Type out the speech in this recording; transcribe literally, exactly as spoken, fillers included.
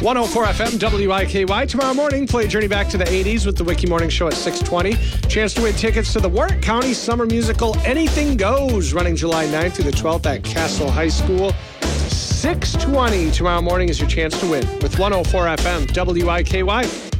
one oh four F M, W I K Y. Tomorrow morning, play a journey back to the eighties with the Wiki Morning Show at six twenty. Chance to win tickets to the Warwick County Summer Musical Anything Goes, running July ninth through the twelfth at Castle High School. six twenty tomorrow morning is your chance to win with one oh four F M, W I K Y.